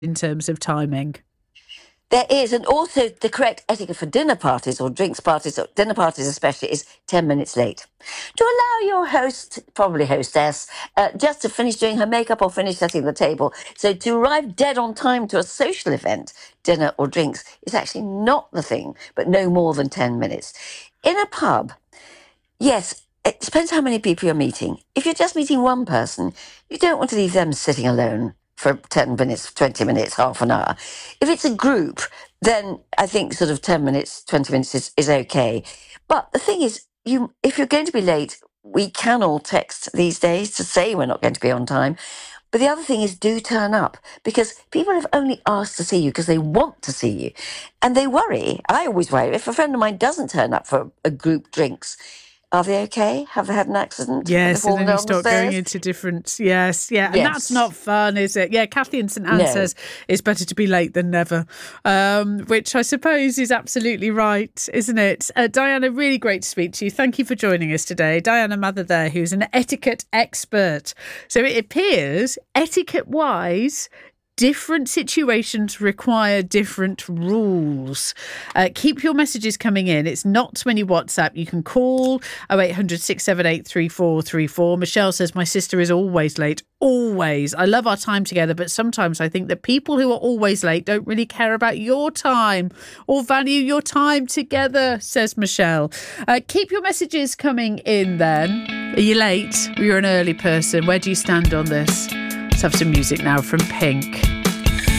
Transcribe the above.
in terms of timing. There is, and also the correct etiquette for dinner parties or drinks parties, or dinner parties especially, is 10 minutes late. To allow your host, probably hostess, just to finish doing her makeup or finish setting the table. So to arrive dead on time to a social event, dinner or drinks, is actually not the thing, but no more than 10 minutes. In a pub, yes, it depends how many people you're meeting. If you're just meeting one person, you don't want to leave them sitting alone for 10 minutes, 20 minutes, half an hour. If it's a group, then I think sort of 10 minutes, 20 minutes is okay. But the thing is, if you're going to be late, we can all text these days to say we're not going to be on time. But the other thing is, do turn up, because people have only asked to see you because they want to see you. And they worry. I always worry. If a friend of mine doesn't turn up for a group drinks, are they okay? Have they had an accident? Yes, and then you down the start going stairs? into different... Yes, yeah, and that's not fun, is it? Yeah, Kathy in St Anne says it's better to be late than never, which I suppose is absolutely right, isn't it? Diana, really great to speak to you. Thank you for joining us today. Diana Mather there, who's an etiquette expert. So it appears, etiquette-wise, different situations require different rules. Keep your messages coming in. It's not when you WhatsApp. You can call 0800 678 3434. Michelle says, my sister is always late. Always. I love our time together, but sometimes I think that people who are always late don't really care about your time or value your time together, says Michelle. Keep your messages coming in then. Are you late? Or you're an early person? Where do you stand on this? Let's have some music now from Pink.